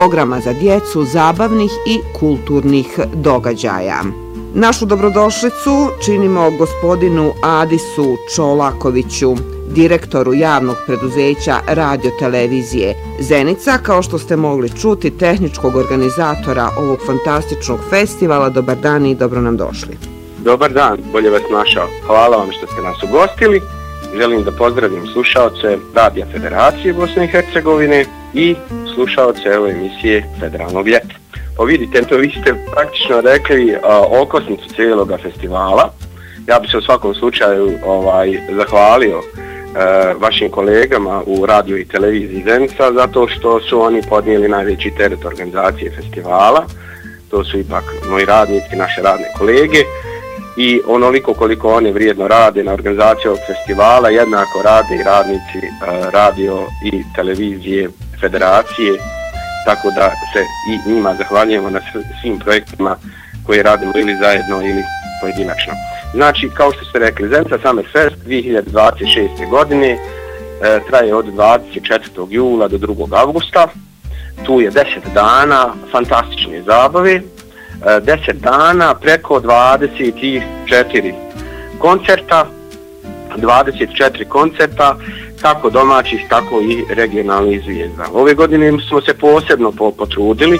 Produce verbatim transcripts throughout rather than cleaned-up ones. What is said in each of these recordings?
programa za djecu, zabavnih i kulturnih događaja. Našu dobrodošlicu činimo gospodinu Adisu Čolakoviću, direktoru javnog preduzeća radio-televizije Zenica, kao što ste mogli čuti, tehničkog organizatora ovog fantastičnog festivala. Dobar dan i dobro nam došli. Dobar dan, bolje vas našao. Hvala vam što ste nas ugostili. Želim da pozdravim slušaoce Radija Federacije Bosne i Hercegovine i slušaoce ove emisije Federalnog ljeta. Pa vidite, to vi ste praktično rekli a, okosnicu cijeloga festivala. Ja bih se u svakom slučaju ovaj, zahvalio a, vašim kolegama u radiju i televiziji Zenica zato što su oni podnijeli najveći teret organizacije festivala. To su ipak moji radnici, naše radne kolege. I onoliko koliko oni vrijedno rade na organizaciji ovog festivala, jednako rade i radnici uh, radio i televizije Federacije, tako da se i njima zahvaljujemo na svim projektima koje radimo ili zajedno ili pojedinačno. Znači, kao što ste rekli, Zenica Summer Fest dvije hiljade dvadeset šeste. godine uh, traje od dvadeset četvrtog jula do drugog avgusta. Tu je deset dana fantastične zabave. deset dana, preko dvadeset četiri koncerta, dvadeset četiri koncerta, kako domaćih, tako i regionalnih zvijezda. Ove godine smo se posebno potrudili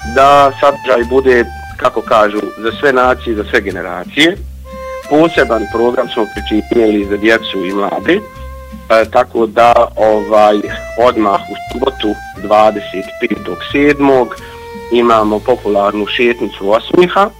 da sadržaj bude, kako kažu, za sve nacije, za sve generacije. Poseban program smo pripremili za djecu i mlade, e, tako da ovaj odmah u subotu dvadeset petog sedmog imamo popularnu šetnicu osmiha,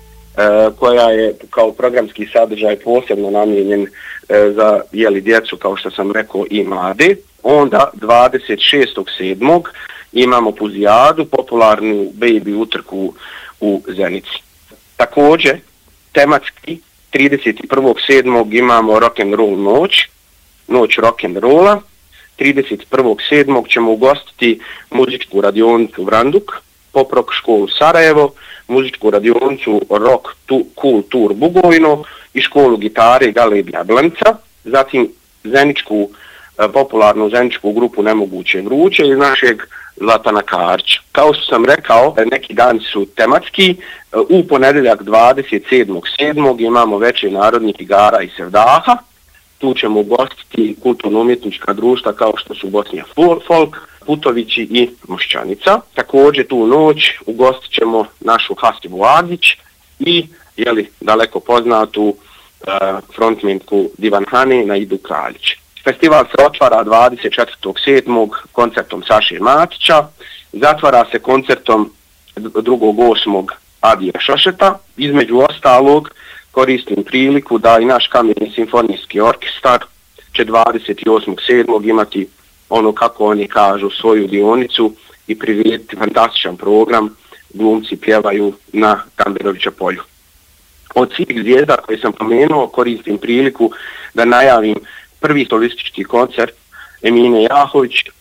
e, koja je kao programski sadržaj posebno namijenjen e, za jeli, djecu, kao što sam rekao, i mlade. Onda dvadeset šestog sedmog imamo puzijadu, popularnu baby utrku u Zenici. Također, tematski trideset prvog sedmog imamo rock'n'roll noć, noć rock'n'rolla. trideset prvog sedmog ćemo ugostiti muzičku radionicu Vranduk, Pop Rock školu Sarajevo, muzičku radionicu Rock tu, Cool Tour Bugojno i školu gitare Galeb Jablanca, zatim zeničku, popularnu zeničku grupu Nemoguće vruće iz našeg Zlatana Karća. Kao što sam rekao, neki dani su tematski. U ponedjeljak dvadeset sedmog sedmog imamo večer narodnih igara i sevdaha. Tu ćemo ugostiti kulturno-umjetnička društva kao što su Bosnija Folk, Putovići i Mošćanica. Također tu noć ugostit ćemo našu Hasibu Agić i jeli, daleko poznatu uh, frontmenku Divan Hani na Idu Kraljić. Festival se otvara dvadeset četvrtog sedmog koncertom Saše Matića, zatvara se koncertom drugog osmog Adija Šošeta. Između ostalog koristim priliku da i naš Kamerni simfonijski orkestar će dvadeset osmog sedmog imati ono, kako oni kažu, svoju dionicu i prirediti fantastičan program. Glumci pjevaju na Kamberovića polju. Od svih zvijezda koje sam pomenuo koristim priliku da najavim prvi solistički koncert Emine Jahović e,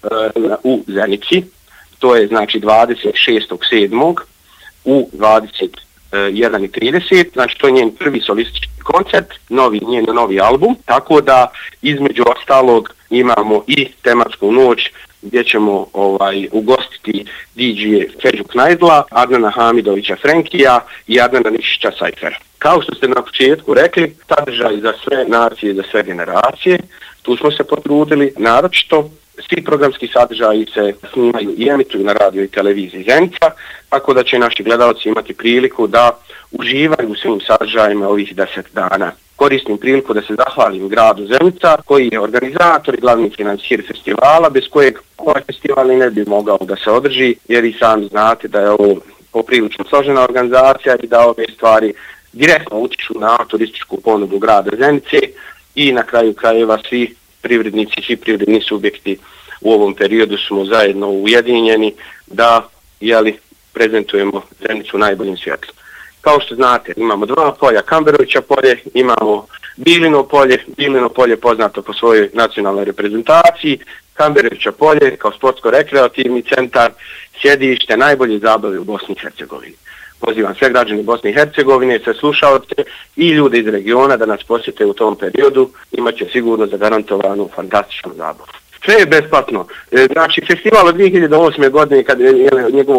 u Zenici. To je znači dvadeset šestog sedmog u dvadeset jedan i trideset. Znači to je njen prvi solistički koncert, novi, njen novi album. Tako da između ostalog imamo i tematsku noć gdje ćemo ovaj, ugostiti D J Feđu Knajdla, Adnana Hamidovića Frenkija i Adnana Nišića Sajfera. Kao što ste na početku rekli, sadržaj za sve nacije, za sve generacije. Tu smo se potrudili, naročito svi programski sadržaji se snimaju i emituju na radio i televiziji Zenica, tako da će naši gledalci imati priliku da uživaju u svim sadržajima ovih deset dana. Koristim priliku da se zahvalim gradu Zenica, koji je organizator i glavni financijer festivala, bez kojeg ovaj festival ne bi mogao da se održi, jer i sami znate da je ovo poprilično složena organizacija i da ove stvari direktno utiču na turističku ponudu grada Zenice i na kraju krajeva svi privrednici, svi privredni subjekti u ovom periodu smo zajedno ujedinjeni da jeli, prezentujemo Zenicu u najboljim svjetlu. Kao što znate, imamo dva polja, Kamberovića polje, imamo Bilino polje, Bilino polje poznato po svojoj nacionalnoj reprezentaciji, Kamberovića polje kao sportsko-rekreativni centar, sjedište najbolje zabave u Bosni i Hercegovini. Pozivam sve građane Bosne i Hercegovine, sve slušaoce i ljude iz regiona da nas posjete u tom periodu, imat će sigurno zagarantovanu fantastičnu zabavu. Sve je besplatno. E, znači, festival od dvije hiljade osme godine, kad je njegovo